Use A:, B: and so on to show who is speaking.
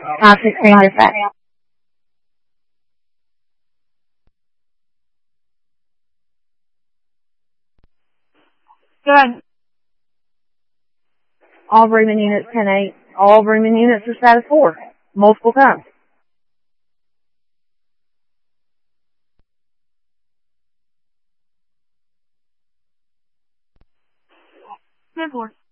A: Toxic sand effect. Good. All Bremen units 10-8. All Bremen units are status 4. Multiple times. Good.